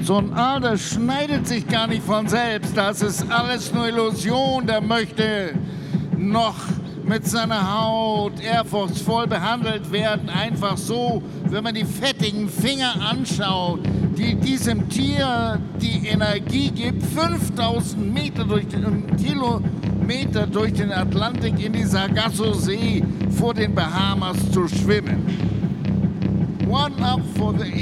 So ein Aal, das schneidet sich gar nicht von selbst. Das ist alles nur Illusion. Der möchte noch mit seiner Haut ehrfurchtsvoll behandelt werden. Einfach so, wenn man die fettigen Finger anschaut, die diesem Tier die Energie gibt, 5000 Kilometer durch den Atlantik in die Sargasso-See vor den Bahamas zu schwimmen. One up for the